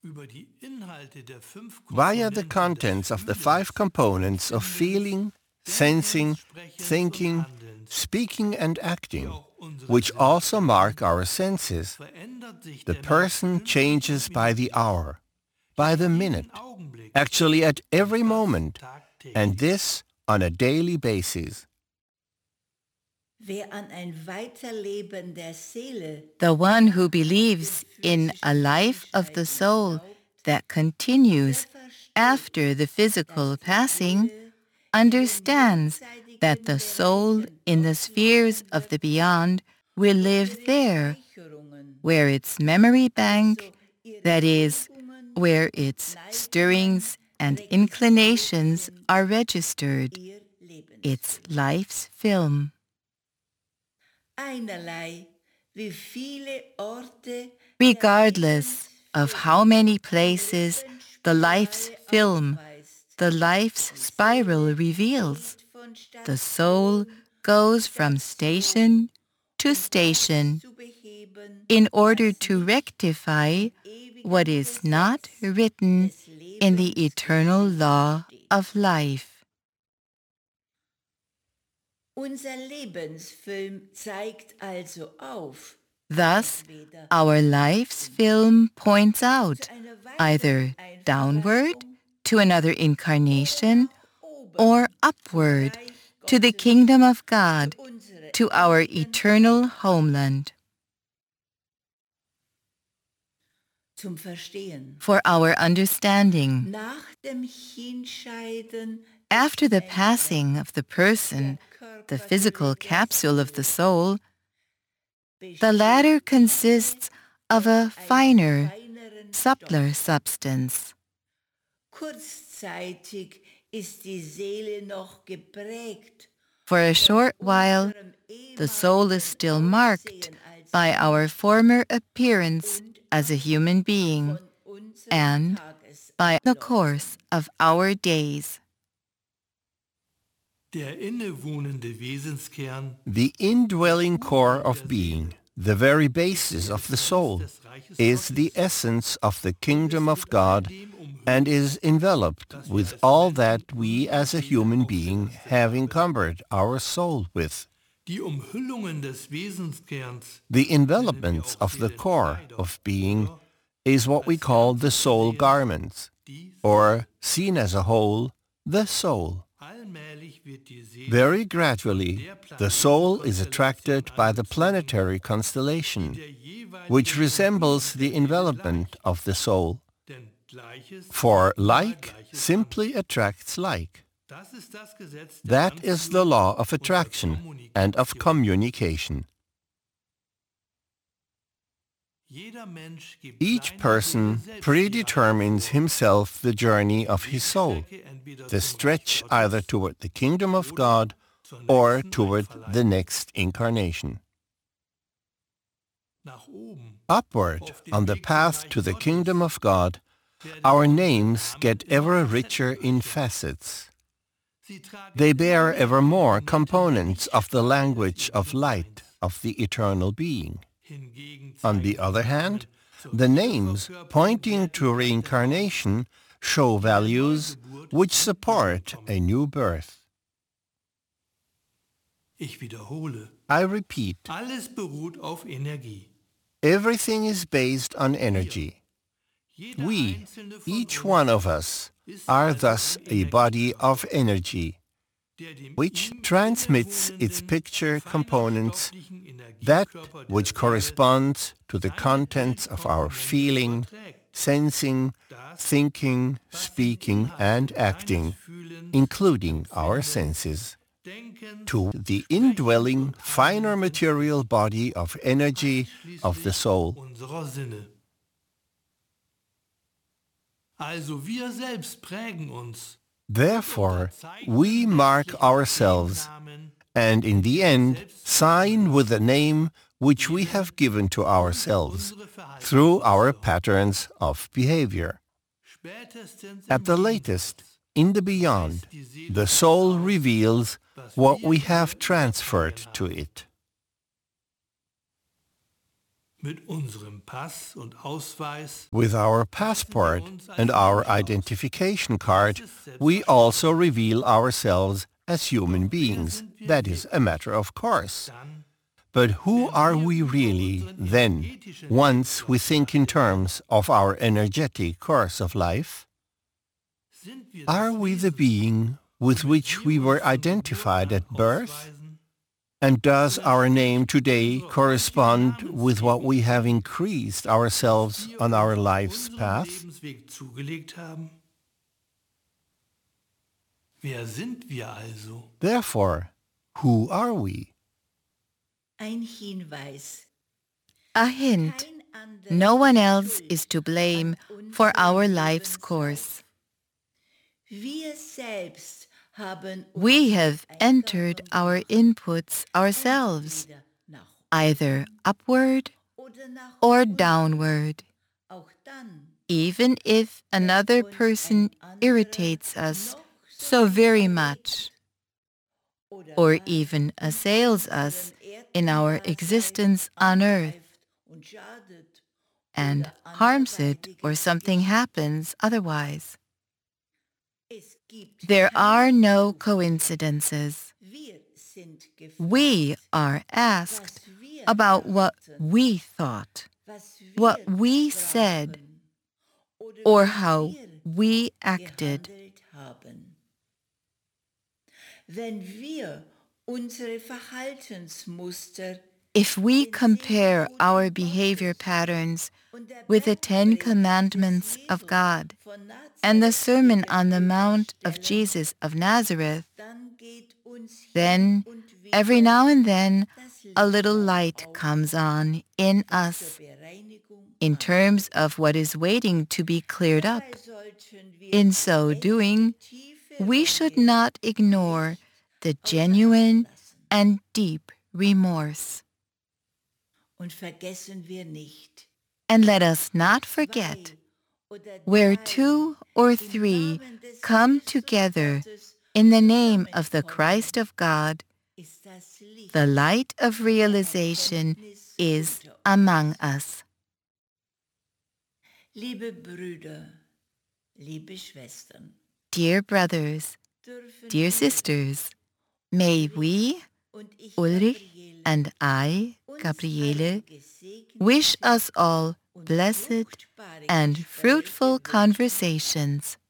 Via the contents of the 5 components of feeling, sensing, thinking, speaking and acting, which also mark our senses, the person changes by the hour, by the minute, actually at every moment, and this on a daily basis. The one who believes in a life of the soul that continues after the physical passing understands that the soul in the spheres of the beyond will live there, where its memory bank, that is, where its stirrings and inclinations are registered, its life's film. Regardless of how many places the life's film, the life's spiral reveals, the soul goes from station to station in order to rectify what is not written in the eternal law of life. Thus, our life's film points out either downward to another incarnation or upward to the kingdom of God, to our eternal homeland. For our understanding, after the passing of the person, the physical capsule of the soul, the latter consists of a finer, subtler substance. For a short while, the soul is still marked by our former appearance as a human being and by the course of our days. The indwelling core of being, the very basis of the soul, is the essence of the kingdom of God and is enveloped with all that we as a human being have encumbered our soul with. The envelopments of the core of being is what we call the soul garments, or, seen as a whole, the soul. Very gradually, the soul is attracted by the planetary constellation, which resembles the envelopment of the soul. For like simply attracts like. That is the law of attraction and of communication. Each person predetermines himself the journey of his soul, the stretch either toward the kingdom of God or toward the next incarnation. Upward, on the path to the kingdom of God, our names get ever richer in facets. They bear ever more components of the language of light of the eternal being. On the other hand, the names pointing to reincarnation show values which support a new birth. I repeat, everything is based on energy. We, each one of us, are thus a body of energy, which transmits its picture components, that which corresponds to the contents of our feeling, sensing, thinking, speaking and acting, including our senses, to the indwelling finer material body of energy of the soul. Therefore, we mark ourselves and in the end sign with the name which we have given to ourselves through our patterns of behavior. At the latest, in the beyond, the soul reveals what we have transferred to it. mit unserem Pass und Ausweis With our passport and our identification card, we also reveal ourselves as human beings. That is a matter of course. dann, But who are we really then, once we think in terms of our energetic course of life? sind wir Are we the being with which we were identified at birth? ausweisen, And does our name today correspond with what we have increased ourselves on our life's unseren path? Lebensweg zugelegt haben? Wer sind wir also? Therefore, who are we? Ein Hinweis. A hint. Kein anderer No one ist else schuld is to blame an for unserem our life's Lebenslauf. course. Wir selbst haben We have unseren entered Eingang our gemacht, inputs ourselves, entweder nach either upward oder nach or unten. downward. Auch dann, Even if another person irritates us so very much, oder or mal even assails us unseren in our Erddasein existence on earth angreift und schadet and oder harms it, anderweitig or something geschieht. happens otherwise. Es gibt There are keine no Zufälle. coincidences. Wir sind gefragt, We are asked was wir about what dachten, we thought, was what wir we said, sprachen, oder or wie how wir we acted. gehandelt haben. Wenn wir unsere Verhaltensmuster If we compare our behavior patterns und der with the 10 Bergpredigt Commandments des of Jesus God von Nazareth and the Sermon on the Mount of gegenüberstellen, Jesus of Nazareth, dann geht uns hin then und wieder every now and then das a little Licht light auf, comes on in was zur us Bereinigung in macht. terms of what is waiting to be cleared up. Dabei sollten wir In die so echte, doing, tiefe we should Reue not ignore nicht the außer Acht genuine lassen. and deep remorse. Und vergessen wir nicht, And let us not forget, zwei oder where drei 2 or im 3 Namen des come Christus together Gottes in the name of the zusammenkommen, Christ of God, ist das Licht the light of der realization Erkenntnis is unter uns. among us. Liebe Brüder, liebe Schwestern, Dear brothers, dürfen dear wir sisters, may we, und ich, Ulrich Gabriele, and I, uns Gabriele, allen gesegnete wish us all und blessed fruchtbare and Gespräche fruitful wünschen, conversations